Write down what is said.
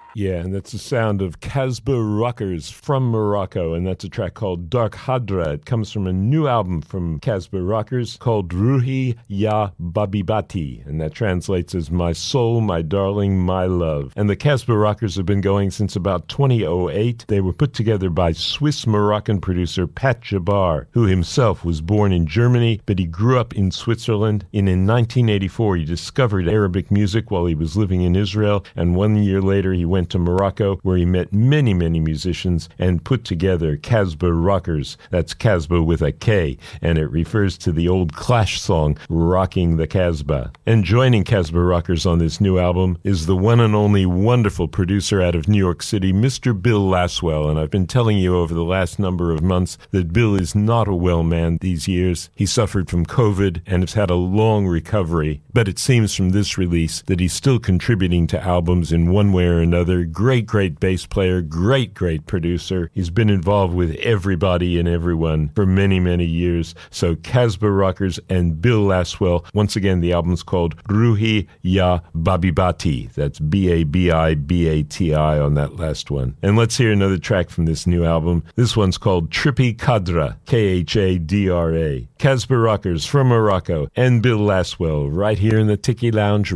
Yeah, and that's the sound of Casbah Rockers from Morocco, and that's a track called Dark Hadra. It comes from a new album from Casbah Rockers called Ruhi Ya Babibati, and that translates as My Soul, My Darling, My Love. And the Casbah Rockers have been going since about 2008. They were put together by Swiss-Moroccan producer Pat Jabbar, who himself was born in Germany, but he grew up in Switzerland. And in 1984, he discovered Arabic music while he was living in Israel, and 1 year later he went to Morocco, where he met many, many musicians and put together Casbah Rockers. That's Casbah with a K, and it refers to the old Clash song, Rocking the Casbah. And joining Casbah Rockers on this new album is the one and only wonderful producer out of New York City, Mr. Bill Laswell. And I've been telling you over the last number of months that Bill is not a well man these years. He suffered from COVID and has had a long recovery, but it seems from this release that he's still contributing to albums in one way or another. Great, great bass player, great, great producer. He's been involved with everybody and everyone for many, many years. So Casbah Rockers and Bill Laswell. Once again, the album's called Ruhi Ya Babibati. That's Babibati on that last one. And let's hear another track from this new album. This one's called Trippy Khadra, Khadra. Casbah Rockers from Morocco and Bill Laswell right here in the Tiki Lounge